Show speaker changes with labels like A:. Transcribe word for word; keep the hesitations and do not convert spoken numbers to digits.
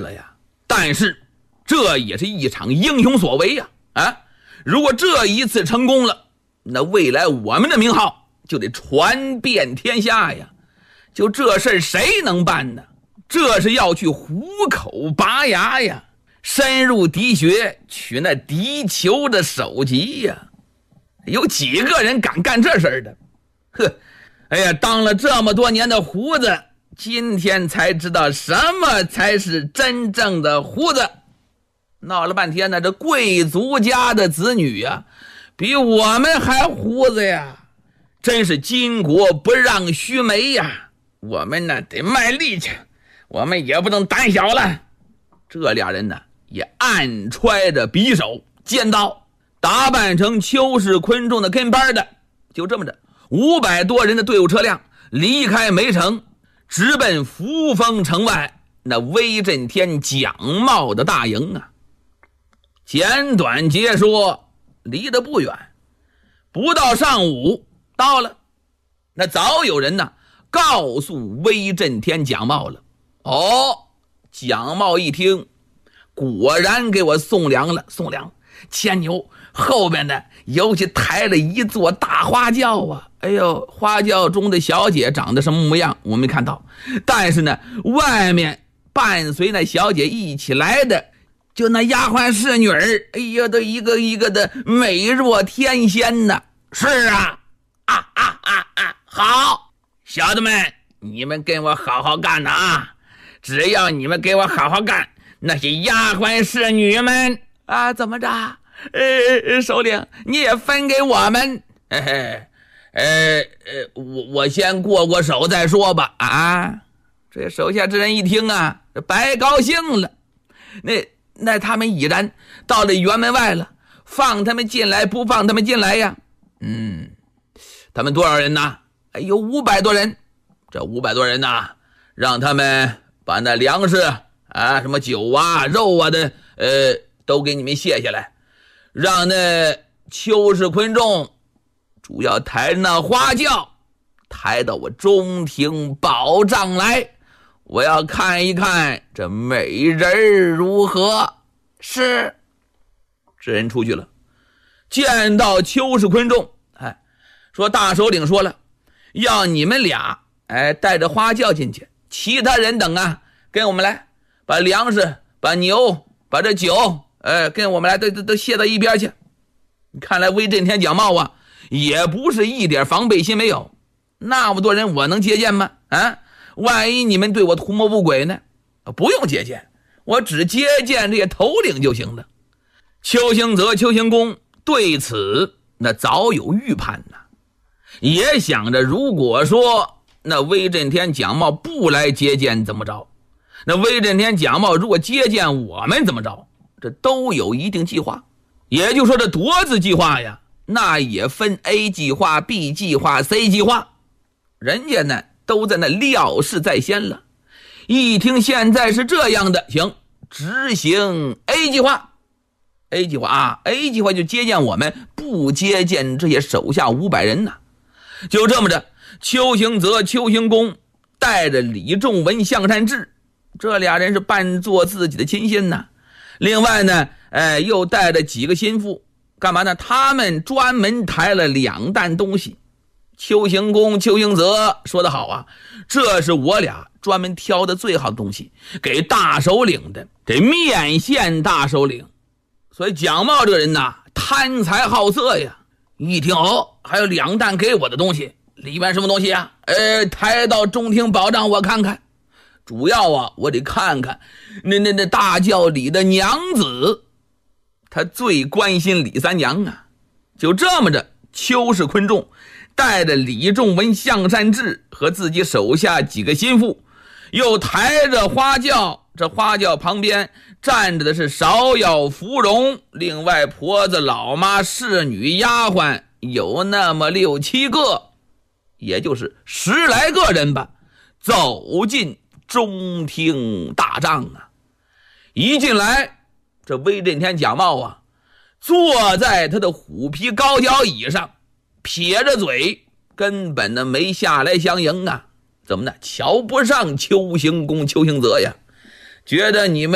A: 了呀。但是这也是一场英雄所为呀！啊，如果这一次成功了，那未来我们的名号就得传遍天下呀。就这事儿谁能办呢？这是要去虎口拔牙呀，深入敌穴，取那敌酋的首级呀。有几个人敢干这事儿的？呵，哎呀，当了这么多年的胡子，今天才知道什么才是真正的胡子。闹了半天呢，这贵族家的子女呀，比我们还胡子呀，真是巾帼不让须眉呀。我们呢得卖力气，我们也不能胆小了。这俩人呢也暗揣着匕首尖刀，打扮成邱氏昆仲的跟班的。就这么着，五百多人的队伍车辆离开梅城，直奔扶风城外那威震天蒋茂的大营啊。简短截说，离得不远，不到上午到了。那早有人呢告诉威震天蒋茂了。哦，蒋茂一听，果然给我送粮了，送粮。牵牛后边呢尤其抬了一座大花轿啊，哎呦，花轿中的小姐长得什么模样我没看到，但是呢外面伴随那小姐一起来的就那丫鬟侍女儿，哎呀，都一个一个的美若天仙呢。是啊，啊啊啊啊，好，小子们，你们跟我好好干呐啊！只要你们给我好好干，那些丫鬟侍女们啊，怎么着？呃，首领，你也分给我们。嘿嘿，呃呃，我我先过过手再说吧。啊，这手下之人一听啊，白高兴了。那那他们已然到了辕门外了，放他们进来不放他们进来呀？嗯，他们多少人呢？哎，有五百多人。这五百多人呢，让他们把那粮食啊，什么酒啊、肉啊的，呃，都给你们卸下来，让那邱氏昆仲主要抬那花轿，抬到我中庭宝帐来，我要看一看这美人如何。是，这人出去了，见到邱氏昆仲，哎，说大首领说了，要你们俩哎带着花轿进去，其他人等啊跟我们来，把粮食、把牛、把这酒，哎，跟我们来都都都卸到一边去。看来威震天蒋茂啊，也不是一点防备心没有。那么多人，我能接见吗？啊，万一你们对我图谋不轨呢？不用接见，我只接见这些头领就行了。邱兴泽、邱兴公对此那早有预判呢，也想着如果说那威震天蒋茂不来接见怎么着，那威震天蒋茂如果接见我们怎么着，这都有一定计划。也就是说这夺子计划呀，那也分 A 计划、B 计划、C 计划，人家呢都在那料事在先了。一听现在是这样的，行，执行 A 计划。A 计划啊 ，A 计划就接见我们，不接见这些手下五百人呢。就这么着，邱兴泽、邱兴公带着李仲文、向善志，这俩人是扮作自己的亲信呢。另外呢，哎，又带着几个心腹，干嘛呢？他们专门抬了两担东西。邱兴公、邱兴泽说得好啊，这是我俩专门挑的最好的东西，给大首领的，这面线大首领。所以蒋茂这个人呐，贪财好色呀。一听哦，还有两担给我的东西，里面什么东西啊？呃，抬到中庭宝帐我看看。主要啊，我得看看那那那大轿里的娘子，他最关心李三娘啊。就这么着，邱氏昆仲带着李仲文、向善志和自己手下几个心腹，又抬着花轿，这花轿旁边站着的是芍药、芙蓉，另外婆子、老妈、侍女、丫鬟有那么六七个，也就是十来个人吧，走进中厅大帐啊。一进来，这威震天蒋茂啊，坐在他的虎皮高脚椅上，撇着嘴，根本呢没下来相迎啊。怎么呢？瞧不上邱兴公、邱兴泽呀，觉得你们